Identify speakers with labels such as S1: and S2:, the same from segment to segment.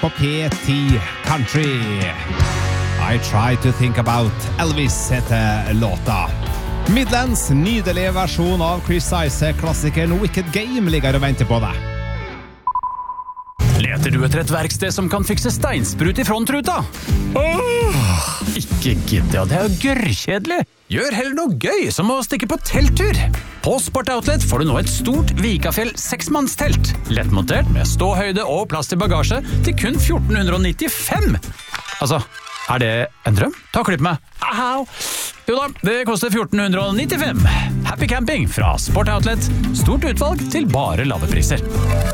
S1: på P10 Country. I try to think about Elvis heter låta. Midlands nydelige versjon av Chris Isaac-klassikeren Wicked Game ligger og venter på deg.
S2: Leter du etter et verksted som kan fikse steinsprut i frontruta? Ikke gidd, ja, det er jo gørrkjedelig. Gjør heller noe gøy, som å stikke på telttur. På Sport Outlet får du nå et stort Vikafjell 6-mannstelt. Lettmontert med ståhøyde og plass til bagasje til kun 1495. Altså, er det en drøm? Ta og klipp meg. Au! Jo da, det koster 1495. Happy camping fra Sport Outlet. Stort utvalg til bare lave priser.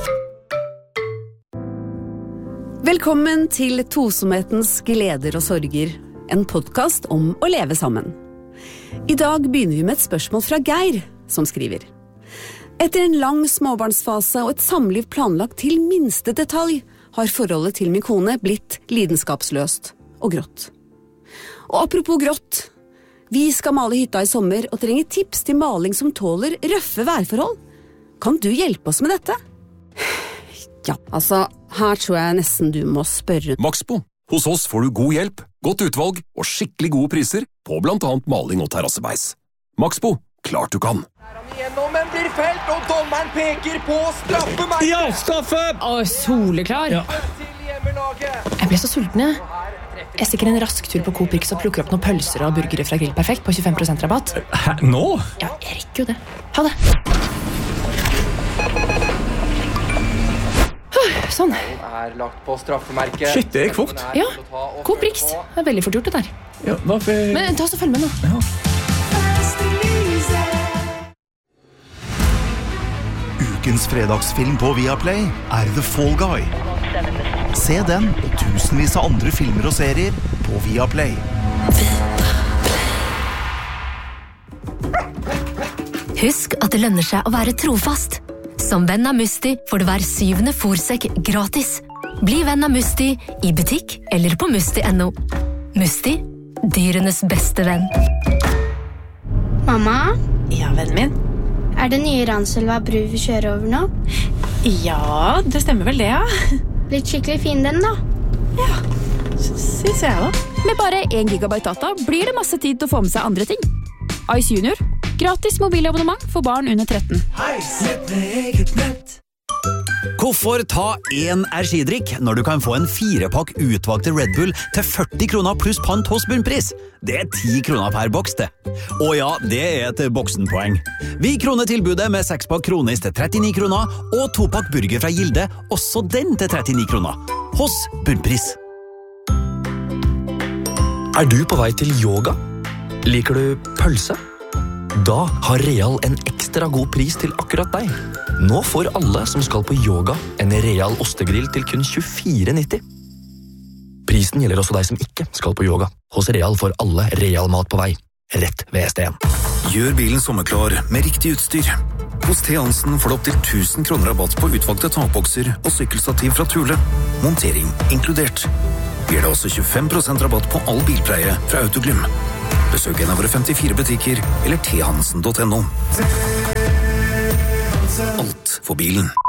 S3: Velkommen til Tosomhetens gleder og sorger, en podcast om å leve sammen. I dag begynner vi med et spørsmål fra Geir, som skriver. Etter en lang småbarnsfase og et samliv planlagt til minste detalj, har forholdet til min kone blitt lidenskapsløst og grått. Og apropos grått, vi skal male hytta i sommer og trenger tips til maling som tåler røffe værforhold. Kan du hjelpe oss med dette? Ja, altså, her tror jeg nesten du må spørre.
S4: Maxbo. Hos oss får du god hjelp, godt utvalg og skikkelig gode priser på blant annet maling og terrassebeis. Maxbo. Klart du kan.
S5: Gjennom en blir felt, og dommeren peker på straffemerket.
S6: Ja, straffe!
S7: Soleklar.
S6: Ja.
S7: Jeg ble så sulten, jeg. Jeg stikker en rask tur på Coop Rix og plukker opp noen pølser og burgere fra Grill Perfekt på 25% rabatt.
S6: Hæ, nå?
S7: Ja, jeg rekker jo det. Ha det. Sånn.
S5: Er lagt på straffemerket.
S6: Shit, det gikk fort.
S7: Ja, Coop Rix. Det er veldig fort gjort det der.
S6: Ja, hvorfor...
S7: Men ta oss og følg med nå.
S6: Ja.
S8: Ukens fredagsfilm på Viaplay er The Fall Guy. Se den og tusenvis av andre filmer og serier på Viaplay.
S9: Husk at det lønner seg å være trofast. Som venn av Musti får du hver 7. fôrsekk gratis. Bli venn av Musti i butikk eller på musti.no. Musti, dyrenes beste venn.
S10: Mamma?
S11: Ja, vennen min?
S10: Er det nye Ranselva bru vi kjører over nå?
S11: Ja, det stemmer vel det, ja.
S10: Blitt skikkelig fin den da.
S11: Ja, synes jeg da.
S12: Med bare 1 gigabyte data blir det masse tid til å få med seg andre ting. Ice Junior. Gratis mobilabonnement for barn under 13.
S13: Hvorfor ta en energidrikk når du kan få en 4-pakk utvalgte Red Bull til 40 kroner pluss pant hos bunnpris? Det er 10 kroner per boks, det. Og ja, det er et boksenpoeng. Vi kroner tilbudet med 6-pakk kronis til 39 kroner, og 2-pakk burger fra Gilde, også den til 39 kroner. Hos bunnpris.
S14: Er du på vei til yoga? Liker du pølse? Da har Real en ekstra god pris til akkurat deg. Nå får alle som skal på yoga en Real ostegrill til kun 24,90. Prisen gjelder også deg som ikke skal på yoga. Hos Real får alle Real mat på vei. Rett ved STN.
S15: Gjør bilen sommerklar med riktig utstyr. Hos T. Hansen får du opp til 1000 kroner rabatt på utvalgte takbokser og sykkelstativ fra Thule. Montering inkludert. Vi gir deg også 25% rabatt på all bilpleie fra Autoglym. Besøk en av våre 54 butikker eller thansen.no. Alt for bilen.